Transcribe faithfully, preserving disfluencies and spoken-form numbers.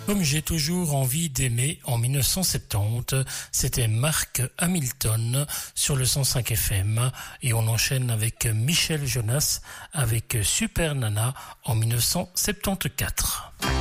Comme j'ai toujours envie d'aimer en mille neuf cent soixante-dix, c'était Mark Hamilton sur le cent cinq F M et on enchaîne avec Michel Jonas avec Super Nana en mille neuf cent soixante-quatorze.